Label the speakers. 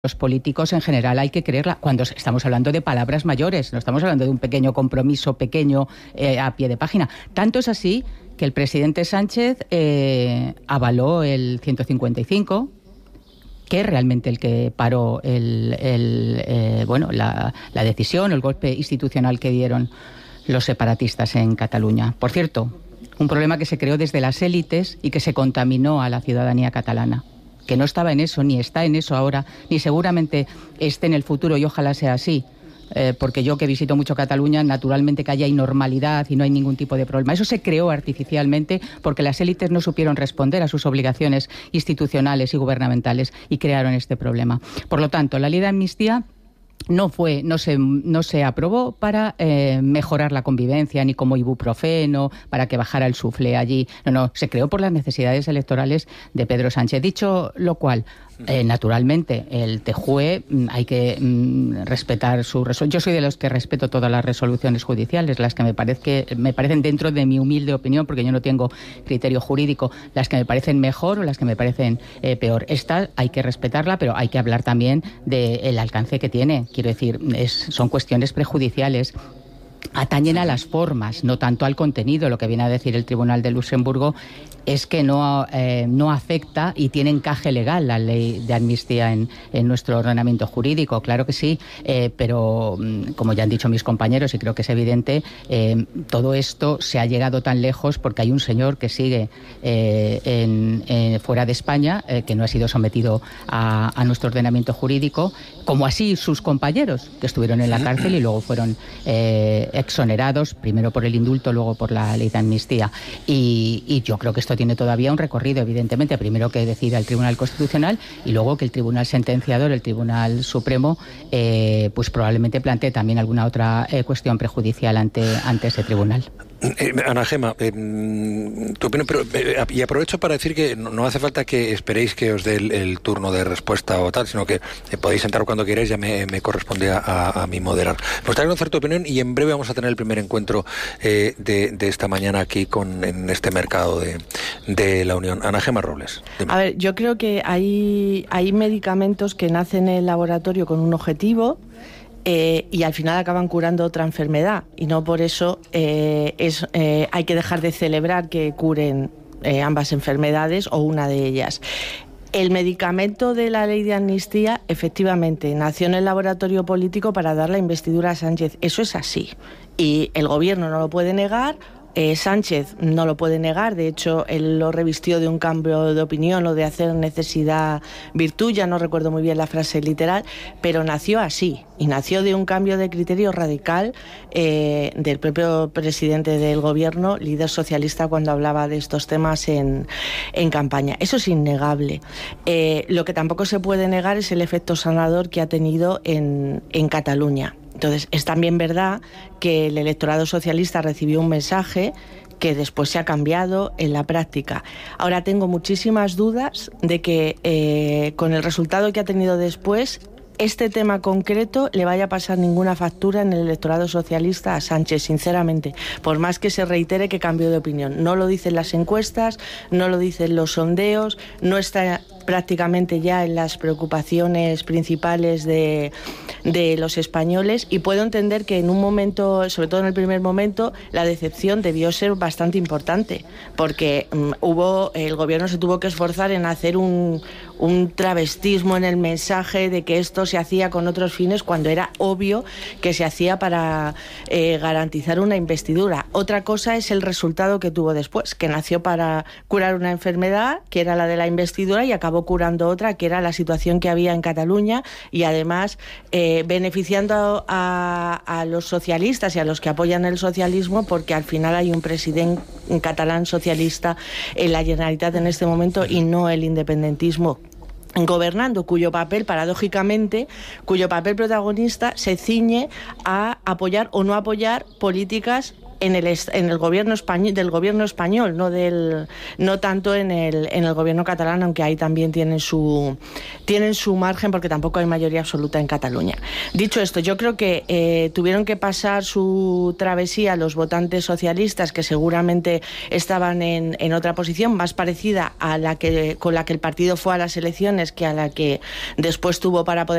Speaker 1: los políticos en general hay que creerla cuando estamos hablando de palabras mayores, no estamos hablando de un pequeño compromiso pequeño a pie de página. Tanto es así que el presidente Sánchez avaló el 155, que es realmente el que paró la decisión, el golpe institucional que dieron los separatistas en Cataluña. Por cierto, un problema que se creó desde las élites y que se contaminó a la ciudadanía catalana, que no estaba en eso, ni está en eso ahora, ni seguramente esté en el futuro, y ojalá sea así, porque yo que visito mucho Cataluña, naturalmente que allá hay normalidad y no hay ningún tipo de problema. Eso se creó artificialmente porque las élites no supieron responder a sus obligaciones institucionales y gubernamentales y crearon este problema. Por lo tanto, la ley de amnistía no se aprobó para mejorar la convivencia, ni como ibuprofeno, para que bajara el suflé allí. No, se creó por las necesidades electorales de Pedro Sánchez. Dicho lo cual, naturalmente, el TJUE hay que respetar su resolución. Yo soy de los que respeto todas las resoluciones judiciales, las que me parecen, dentro de mi humilde opinión, porque yo no tengo criterio jurídico, las que me parecen mejor o las que me parecen peor. Esta hay que respetarla, pero hay que hablar también del alcance que tiene. Quiero decir, son cuestiones prejudiciales. Atañen a las formas, no tanto al contenido. Lo que viene a decir el Tribunal de Luxemburgo es que no afecta y tiene encaje legal la ley de amnistía en nuestro ordenamiento jurídico. Claro que sí, pero como ya han dicho mis compañeros, y creo que es evidente, todo esto se ha llegado tan lejos porque hay un señor que sigue fuera de España, que no ha sido sometido a nuestro ordenamiento jurídico, como así sus compañeros, que estuvieron en la cárcel y luego fueron exonerados, primero por el indulto, luego por la ley de amnistía. Y yo creo que esto tiene todavía un recorrido, evidentemente, primero que decida el Tribunal Constitucional y luego que el Tribunal Sentenciador, el Tribunal Supremo, pues probablemente plantee también alguna otra cuestión prejudicial ante ese tribunal.
Speaker 2: Ana Gema, tu opinión, pero, y aprovecho para decir que no hace falta que esperéis que os dé el turno de respuesta o tal, sino que podéis entrar cuando queráis, ya me corresponde a mí moderar. Me gustaría conocer tu opinión y en breve vamos a tener el primer encuentro de esta mañana aquí en este mercado de la Unión. Ana Gema Robles. Dime.
Speaker 3: A ver, yo creo que hay medicamentos que nacen en el laboratorio con un objetivo, y al final acaban curando otra enfermedad, y no por eso hay que dejar de celebrar que curen ambas enfermedades o una de ellas. El medicamento de la ley de amnistía, efectivamente, nació en el laboratorio político para dar la investidura a Sánchez. Eso es así. Y el gobierno no lo puede negar. Sánchez no lo puede negar, de hecho él lo revistió de un cambio de opinión o de hacer necesidad virtud, ya no recuerdo muy bien la frase literal, pero nació así, y nació de un cambio de criterio radical del propio presidente del gobierno, líder socialista, cuando hablaba de estos temas en campaña. Eso es innegable. Lo que tampoco se puede negar es el efecto sanador que ha tenido en Cataluña. Entonces, es también verdad que el electorado socialista recibió un mensaje que después se ha cambiado en la práctica. Ahora tengo muchísimas dudas de que con el resultado que ha tenido después, este tema concreto le vaya a pasar ninguna factura en el electorado socialista a Sánchez, sinceramente, por más que se reitere que cambió de opinión. No lo dicen las encuestas, no lo dicen los sondeos, no está prácticamente ya en las preocupaciones principales de los españoles, y puedo entender que en un momento, sobre todo en el primer momento, la decepción debió ser bastante importante, porque el gobierno se tuvo que esforzar en hacer un travestismo en el mensaje de que esto se hacía con otros fines, cuando era obvio que se hacía para garantizar una investidura. Otra cosa es el resultado que tuvo después, que nació para curar una enfermedad, que era la de la investidura, y acabó curando otra, que era la situación que había en Cataluña, y además beneficiando a los socialistas y a los que apoyan el socialismo, porque al final hay un presidente catalán socialista en la Generalitat en este momento y no el independentismo gobernando, cuyo papel protagonista se ciñe a apoyar o no apoyar políticas en el gobierno español, del gobierno español, no tanto en el gobierno catalán, aunque ahí también tienen su margen, porque tampoco hay mayoría absoluta en Cataluña. Dicho esto, yo creo que tuvieron que pasar su travesía los votantes socialistas, que seguramente estaban en otra posición más parecida a con la que el partido fue a las elecciones que a la que después tuvo para poder